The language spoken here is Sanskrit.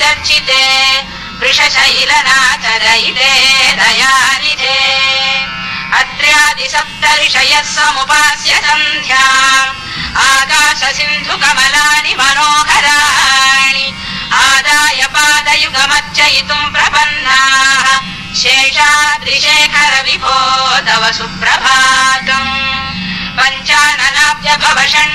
विचर्चिते वृषशैलनाथदयिते दयानिधे अत्र्यादिसप्तऋषयः समुपास्य सन्ध्याम् आकाशसिन्धुकमलानि मनोहराणि आदाय पादयुगमर्चयितुम् प्रपन्नाः शेषाद्रिशेखर विभो तव सुप्रभातम् पञ्चाननाब्जभवषण्